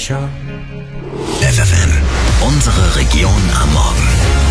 sicher. FFN, unsere Region am Morgen.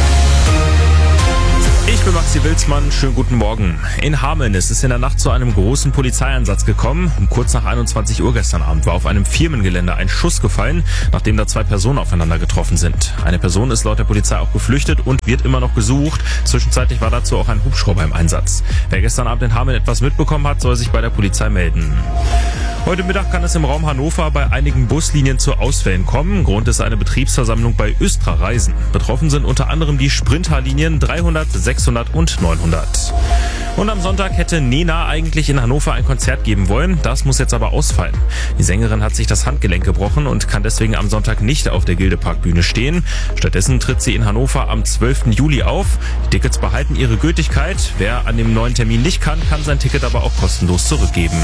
Ich bin Maxi Wilsmann, schönen guten Morgen. In Hameln ist es in der Nacht zu einem großen Polizeieinsatz gekommen. Kurz nach 21 Uhr gestern Abend war auf einem Firmengelände ein Schuss gefallen, nachdem da 2 Personen aufeinander getroffen sind. Eine Person ist laut der Polizei auch geflüchtet und wird immer noch gesucht. Zwischenzeitlich war dazu auch ein Hubschrauber im Einsatz. Wer gestern Abend in Hameln etwas mitbekommen hat, soll sich bei der Polizei melden. Heute Mittag kann es im Raum Hannover bei einigen Buslinien zu Ausfällen kommen. Grund ist eine Betriebsversammlung bei Östra Reisen. Betroffen sind unter anderem die Sprinterlinien 300, 600 und 900. Und am Sonntag hätte Nena eigentlich in Hannover ein Konzert geben wollen. Das muss jetzt aber ausfallen. Die Sängerin hat sich das Handgelenk gebrochen und kann deswegen am Sonntag nicht auf der Gildepark-Bühne stehen. Stattdessen tritt sie in Hannover am 12. Juli auf. Die Tickets behalten ihre Gültigkeit. Wer an dem neuen Termin nicht kann sein Ticket aber auch kostenlos zurückgeben.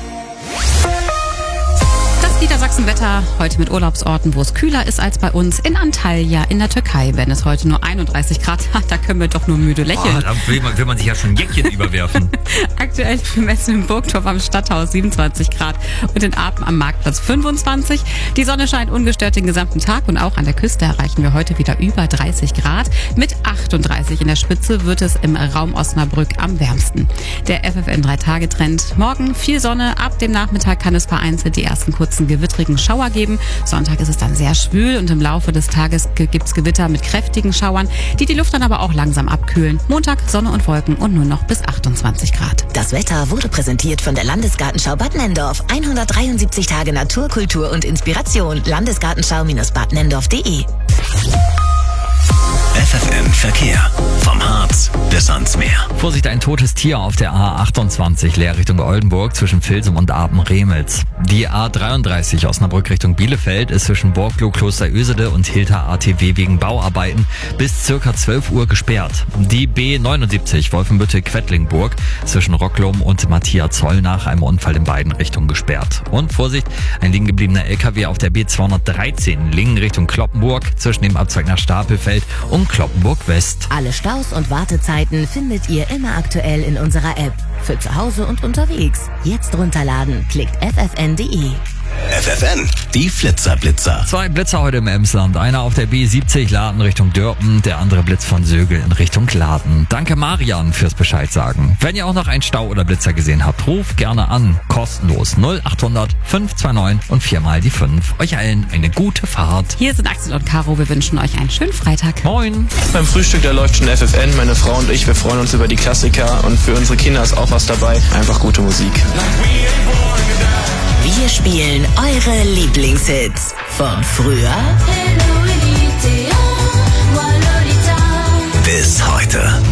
Niedersachsen-Wetter heute mit Urlaubsorten, wo es kühler ist als bei uns. In Antalya in der Türkei werden es heute nur 31 Grad. Da können wir doch nur müde lächeln. Da will man sich ja schon Jäckchen überwerfen. Aktuell bemessen im Burgdorf am Stadthaus 27 Grad und in Apen am Marktplatz 25. Die Sonne scheint ungestört den gesamten Tag und auch an der Küste erreichen wir heute wieder über 30 Grad. Mit 38 in der Spitze wird es im Raum Osnabrück am wärmsten. Der FFN 3-Tage-Trend. Morgen viel Sonne. Ab dem Nachmittag kann es vereinzelt die ersten kurzen gewittrigen Schauer geben. Sonntag ist es dann sehr schwül und im Laufe des Tages gibt's Gewitter mit kräftigen Schauern, die Luft dann aber auch langsam abkühlen. Montag Sonne und Wolken und nur noch bis 28 Grad. Das Wetter wurde präsentiert von der Landesgartenschau Bad Nenndorf. 173 Tage Natur, Kultur und Inspiration. Landesgartenschau-badnenndorf.de. FFN Verkehr. Vom Harz bis ans Meer. Vorsicht, ein totes Tier auf der A28 leer Richtung Oldenburg zwischen Vilsum und Apen-Remels. Die A33 Osnabrück Richtung Bielefeld ist zwischen Borgloh, Kloster Ösede und Hilter ATW wegen Bauarbeiten bis circa 12 Uhr gesperrt. Die B79 Wolfenbüttel-Quedlinburg zwischen Rocklum und Matthias Zoll nach einem Unfall in beiden Richtungen gesperrt. Und Vorsicht, ein liegen gebliebener LKW auf der B213 Lingen Richtung Cloppenburg zwischen dem Abzweig nach Stapelfeld und Cloppenburg West. Alle Staus und Wartezeiten findet ihr immer aktuell in unserer App. Für zu Hause und unterwegs. Jetzt runterladen. Klickt ffn.de. FFN, die Flitzer-Blitzer. 2 Blitzer heute im Emsland. Einer auf der B70 Laden Richtung Dörpen, der andere Blitz von Sögel in Richtung Laden. Danke Marian fürs Bescheid sagen. Wenn ihr auch noch einen Stau oder Blitzer gesehen habt, ruft gerne an. Kostenlos 0800 529 und 4 mal die 5. Euch allen eine gute Fahrt. Hier sind Axel und Caro. Wir wünschen euch einen schönen Freitag. Moin. Beim Frühstück, da läuft schon FFN. Meine Frau und ich, wir freuen uns über die Klassiker. Und für unsere Kinder ist auch was dabei. Einfach gute Musik. Wir spielen eure Lieblingshits. Von früher Bis heute.